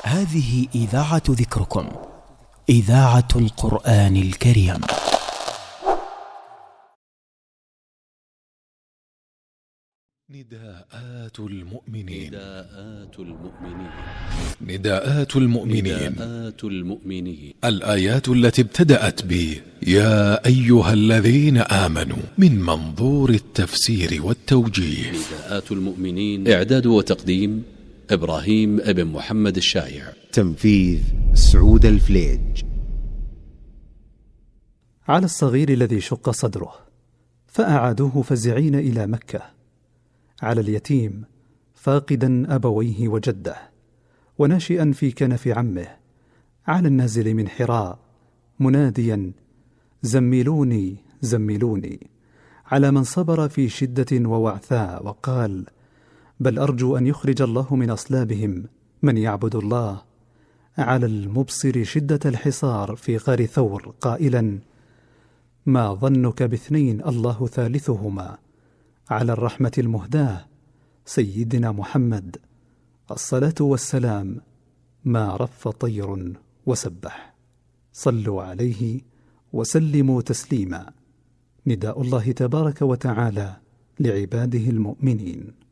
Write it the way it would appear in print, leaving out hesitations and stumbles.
هذه إذاعة ذكركم، إذاعة القرآن الكريم. نداءات المؤمنين. الآيات التي ابتدأت ب يا أيها الذين آمنوا من منظور التفسير والتوجيه. نداءات المؤمنين، إعداد وتقديم إبراهيم ابن محمد الشايع، تنفيذ سعود الفليج. على الصغير الذي شق صدره فأعادوه فزعين إلى مكة، على اليتيم فاقدا أبويه وجده وناشئا في كنف عمه، على النازل من حراء مناديا زملوني زملوني، على من صبر في شدة ووعثاء وقال بل أرجو أن يخرج الله من أصلابهم من يعبد الله، على المبصر شدة الحصار في غار ثور قائلا ما ظنك باثنين الله ثالثهما، على الرحمة المهداة سيدنا محمد الصلاة والسلام ما رف طير وسبح، صلوا عليه وسلموا تسليما. نداء الله تبارك وتعالى لعباده المؤمنين.